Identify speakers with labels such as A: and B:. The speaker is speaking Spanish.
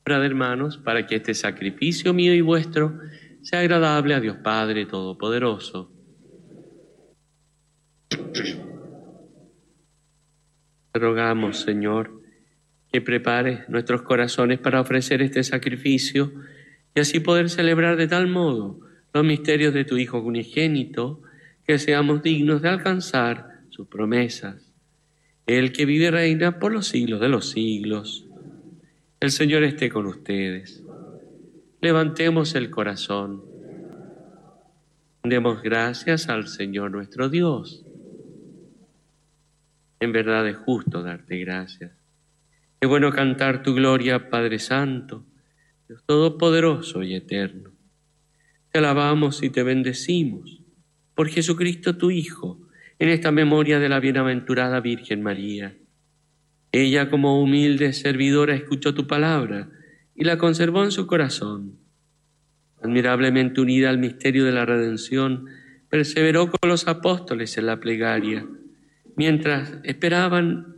A: Orad, hermanos, para que este sacrificio mío y vuestro sea agradable a Dios Padre Todopoderoso. Te rogamos, Señor, que prepares nuestros corazones para ofrecer este sacrificio y así poder celebrar de tal modo los misterios de tu Hijo unigénito, que seamos dignos de alcanzar sus promesas. El que vive y reina por los siglos de los siglos. El Señor esté con ustedes. Levantemos el corazón. Demos gracias al Señor nuestro Dios. En verdad es justo darte gracias. Qué bueno cantar tu gloria, Padre Santo, Dios Todopoderoso y Eterno. Te alabamos y te bendecimos por Jesucristo tu Hijo, en esta memoria de la bienaventurada Virgen María. Ella, como humilde servidora, escuchó tu palabra y la conservó en su corazón. Admirablemente unida al misterio de la redención, perseveró con los apóstoles en la plegaria, mientras esperaban